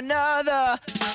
another.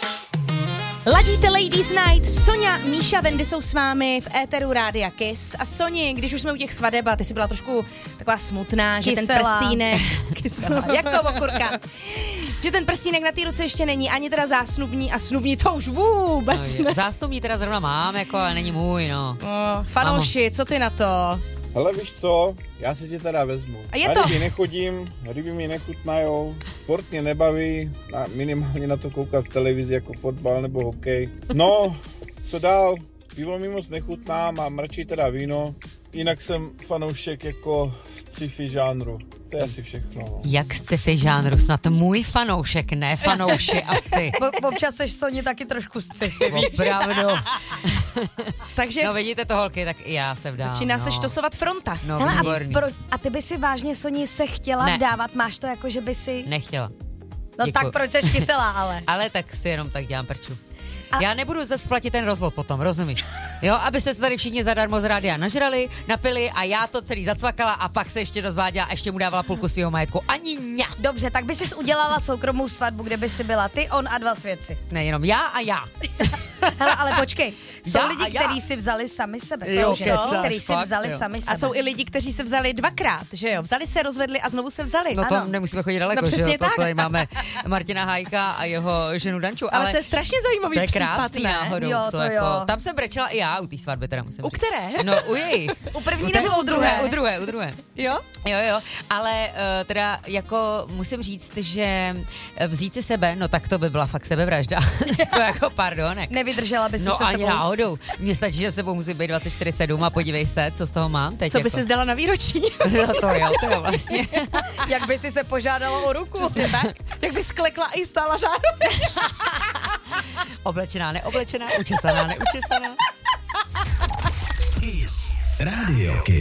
Ladíte Ladies Night, Soňa, Míša, Wendy jsou s vámi v éteru Rádia Kiss. A Soni, když už jsme u těch svadeb a ty jsi byla trošku taková smutná, že Kyselá. ten prstínek, kyselá, jako okurka, že ten prstínek na té ruce ještě není ani teda zásnubní a snubní to už vůbec ne. Zástupní teda zrovna mám, jako, ale není můj, no. Fanouši, co ty na to? Hele, víš co, já si tě teda vezmu. A je na to? ryby nechodím, ryby mi nechutnajou, sport mě nebaví, minimálně na to koukám v televizi jako fotbal nebo hokej. No, co dál? Pivo mi moc nechutná, mám radši teda víno, jinak jsem fanoušek jako sci-fi žánru. To je asi všechno. No. Jak sci-fi žánru, snad můj fanoušek, ne fanouši asi. Občas seš Soni taky trošku sci-fi, víš? Opravdu. Takže No vidíte to, holky, tak i já se vdám. začíná no. se štosovat fronta. No, Hele, výborný. a ty by si vážně, Soni, se chtěla Ne. vdávat? Máš to jako, že by si... Nechtěla. No Děkuju. tak proč seš kyselá, ale? Ale tak si jenom tak dělám prču. Já nebudu zase platit ten rozvod potom, rozumíš? Jo, abyste se tady všichni zadarmo z rádia nažrali, napili a já to celý zacvakala a pak se ještě dozváděla a ještě mu dávala půlku svého majetku. Ani ňa. Dobře, tak by si udělala soukromou svatbu, kde by si byla ty, on a dva svědci. Ne, jenom já a já. Hele, ale počkej, jsou Já a lidi, já. kteří si vzali sami sebe. Jo, Jsou ženy, kecáš, kteří si fakt, vzali jo. sami sebe. A jsou i lidi, kteří se vzali dvakrát, že jo? Vzali se, rozvedli a znovu se vzali. No to Ano. nemusíme chodit daleko, No že jo? přesně tak. Tady máme Martina Hájka a jeho ženu Danču. Ale to je strašně zajímavý to je případ, krásný ne? náhodou. Jo, to jako, jo. tam jsem brečela i já u té svatby, teda musím U říct. které? No, u jejich. U první té- nebo u druhé? U druhé. Jo? Jo, ale teda jako musím říct, že vzít si sebe, no tak to by byla fakt sebevražda. To jako pardonek. Nevydržela by si No se ani sebou. náhodou. Mně stačí, že sebou musí být 24/7 a podívej se, co z toho mám teď. Co by jako. si zdala na výročí? No to jo vlastně. Jak by si se požádala o ruku. tak? Jak by sklekla i stála zároveň? Oblečená, neoblečená, učesaná, neučesaná. Kiss Radio Kiss.